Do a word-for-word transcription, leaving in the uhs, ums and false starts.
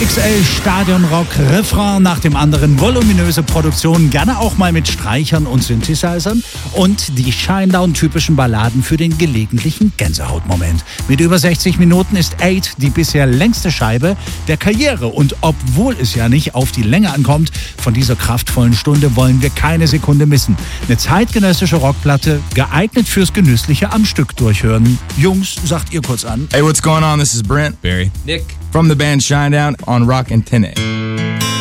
X L Stadionrock, Refrain nach dem anderen, voluminöse Produktionen, gerne auch mal mit Streichern und Synthesizern und die Shinedown-typischen Balladen für den gelegentlichen Gänsehautmoment. Mit über sechzig Minuten ist Eight die bisher längste Scheibe der Karriere und obwohl es ja nicht auf die Länge ankommt, von dieser kraftvollen Stunde wollen wir keine Sekunde missen. Eine zeitgenössische Rockplatte, geeignet fürs genüssliche am Stück durchhören. Jungs, sagt ihr kurz an. Hey, what's going on? This is Brent. Barry. Nick. From the band Shinedown on Rock Antenne.